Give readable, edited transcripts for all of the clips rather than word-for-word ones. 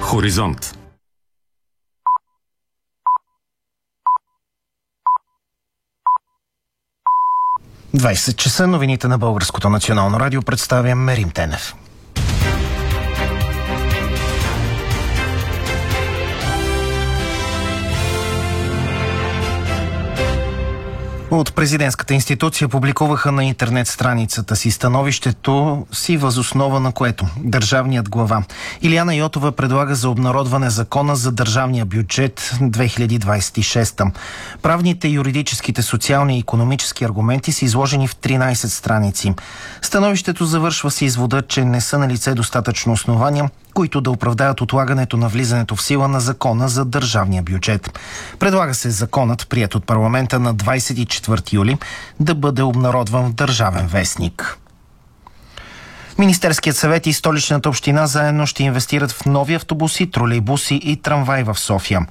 Хоризонт. – 20 часа, новините на Българското национално радио представя Мерим Тенев. От президентската институция публикуваха на интернет страницата си становището си, въз основа на което държавният глава Илияна Йотова предлага за обнародване закона за държавния бюджет 2026. Правните, юридическите, социални и икономически аргументи са изложени в 13 страници. Становището завършва с извода, че не са налице достатъчно основания, които да оправдаят отлагането на влизането в сила на закона за държавния бюджет. Предлага се законът, приет от парламента на 24 юли, да бъде обнародван в Държавен вестник. Министерският съвет и Столичната община заедно ще инвестират в нови автобуси, тролейбуси и трамваи в София.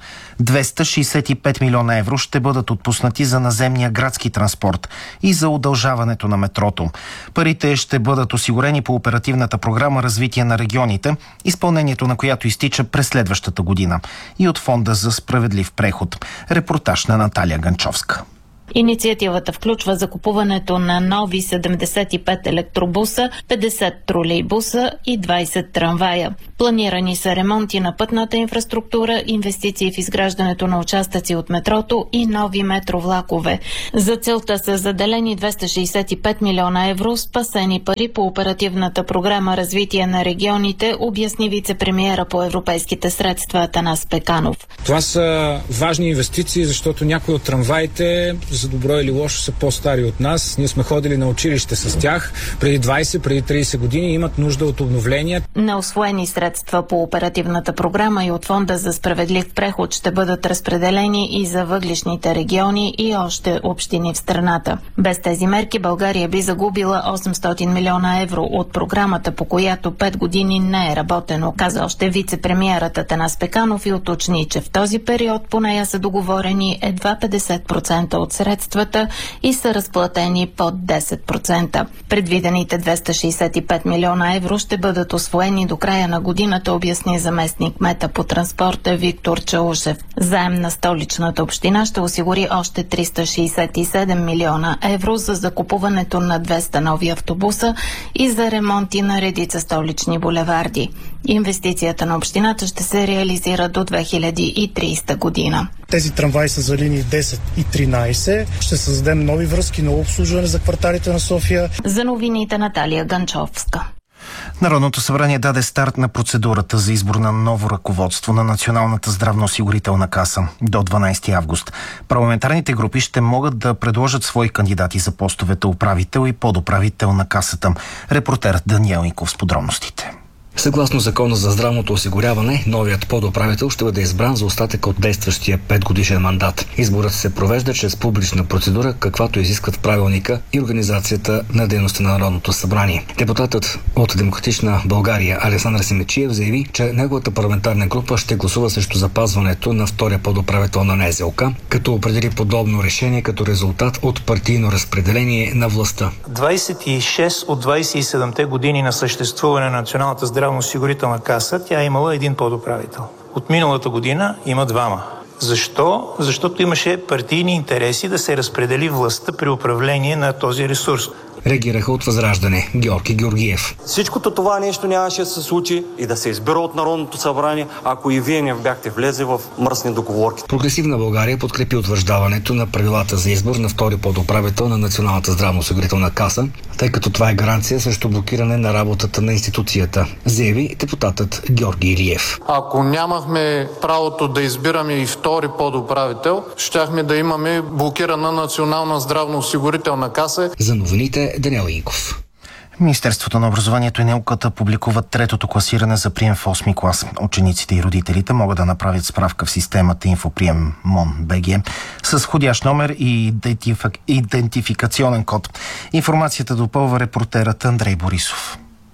265 милиона евро ще бъдат отпуснати за наземния градски транспорт и за удължаването на метрото. Парите ще бъдат осигурени по оперативната програма Развитие на регионите, изпълнението на която изтича през следващата година, и от Фонда за справедлив преход. Репортаж на Наталия Ганчовска. Инициативата включва закупуването на нови 75 електробуса, 50 тролейбуса и 20 трамвая. Планирани са ремонти на пътната инфраструктура, инвестиции в изграждането на участъци от метрото и нови метровлакове. За целта са заделени 265 милиона евро, спасени пари по оперативната програма Развитие на регионите, обясни вице-премиера по европейските средства Атанас Пеканов. Това са важни инвестиции, защото някои от трамваите, за добро или лошо, са по-стари от нас. Ние сме ходили на училище с тях преди 20, преди 30 години и имат нужда от обновления. Неусвоени средства по оперативната програма и от Фонда за справедлив преход ще бъдат разпределени и за въглищните региони и още общини в страната. Без тези мерки България би загубила 800 милиона евро от програмата, по която 5 години не е работено, каза още вице-премиерът Атанас Пеканов и уточни, че в този период по нея са договорени едва 50% от средствата и са разплатени под 10%. Предвидените 265 милиона евро ще бъдат усвоени до края на годината, обясни заместник мета по транспорта Виктор Чаушев. Заем на Столичната община ще осигури още 367 милиона евро за закупуването на 200 нови автобуса и за ремонти на редица столични булеварди. Инвестицията на общината ще се реализира до 2030 година. Тези трамваи са за линии 10 и 13. Ще създадем нови връзки, ново обслужване за кварталите на София. За новините Наталия Ганчовска. Народното събрание даде старт на процедурата за избор на ново ръководство на Националната здравноосигурителна каса до 12 август. Парламентарните групи ще могат да предложат свои кандидати за постовете управител и подуправител на касата. Репортерът Даниел Инков с подробностите. Съгласно Закона за здравното осигуряване, новият подуправител ще бъде избран за остатък от действащия 5-годишен мандат. Изборът се провежда чрез публична процедура, каквато изискват правилника и организацията на дейността на Народното събрание. Депутатът от Демократична България Александър Симидчиев заяви, че неговата парламентарна група ще гласува срещу запазването на втория подуправител на НЗОК, като определи подобно решение като резултат от партийно разпределение на властта. 26 от 27-те години на съществуване на Националната здравноосигурителна каса, тя е имала един подуправител. От миналата година има двама. Защо? Защото имаше партийни интереси да се разпредели властта при управление на този ресурс. Реагираха от Възраждане Георги Георгиев. Всичкото това нещо нямаше да се случи и да се избира от Народното събрание, ако и вие не бяхте влезли в мръсни договорки. Прогресивна България подкрепи утвърждаването на правилата за избор на втори подуправител на Националната здравноосигурителна каса, тъй като това е гаранция срещу блокиране на работата на институцията, заяви депутатът Георги Илиев. Ако нямахме правото да избираме и втори подуправител, щяхме да имаме блокирана Национална здравноосигурителна каса. За новините Даниел Инков. Министерството на образованието и науката публикува третото класиране за прием в 8 клас. Учениците и родителите могат да направят справка в системата Инфоприем МОН.БГ с входящ номер и идентификационен код. Информацията допълва репортерът Андрей Борисов.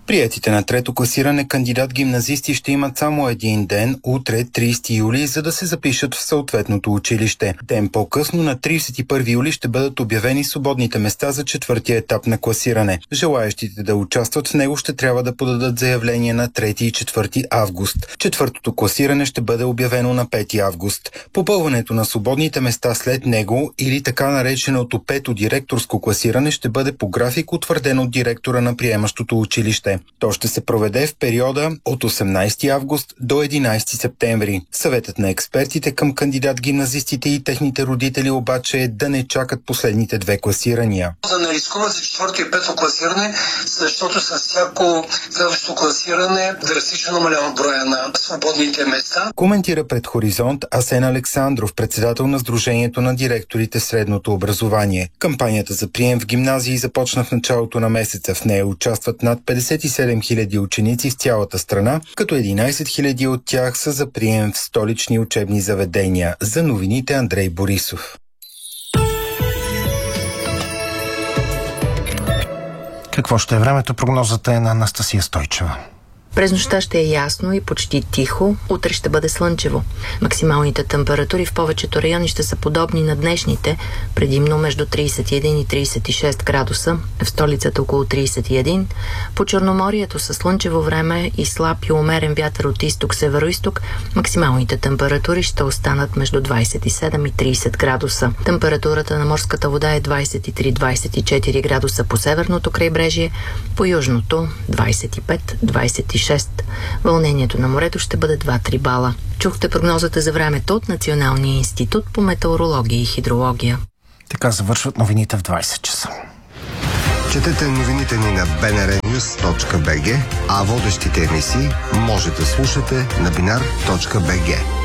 Приетите на трето класиране кандидат-гимназисти ще имат само един ден, утре 30 юли, за да се запишат в съответното училище. Ден по-късно, на 31 юли, ще бъдат обявени свободните места за четвъртия етап на класиране. Желаещите да участват в него ще трябва да подадат заявление на 3 и 4 август. Четвъртото класиране ще бъде обявено на 5 август. Попълването на свободните места след него или така нареченото пето директорско класиране ще бъде по график, утвърден от директора на приемащото училище. То ще се проведе в периода от 18 август до 11 септември. Съветът на експертите към кандидат-гимназистите и техните родители обаче е да не чакат последните две класирания. За не рискуват за четвърто и пето класиране, защото с всяко следващо класиране драстично намалява броя на свободните места. Коментира пред Хоризонт Асен Александров, председател на Сдружението на директорите в средното образование. Кампанията за прием в гимназии започна в началото на месеца. В нея участват над 57 000 ученици в цялата страна, като 11 000 от тях са за прием в столични учебни заведения. За новините Андрей Борисов. Какво ще е времето? Прогнозата е на Анастасия Стойчева. През нощта ще е ясно и почти тихо, утре ще бъде слънчево. Максималните температури в повечето райони ще са подобни на днешните, предимно между 31 и 36 градуса, в столицата около 31. По Черноморието със слънчево време и слаб и умерен вятър от изток-североизток, максималните температури ще останат между 27 и 30 градуса. Температурата на морската вода е 23-24 градуса по северното крайбрежие, по южното 25-26. Вълнението на морето ще бъде 2-3 бала. Чухте прогнозата за времето от Националния институт по метеорология и хидрология. Така завършват новините в 20 часа. Четете новините ни на bnrnews.bg, а водещите емисии може да слушате на binar.bg.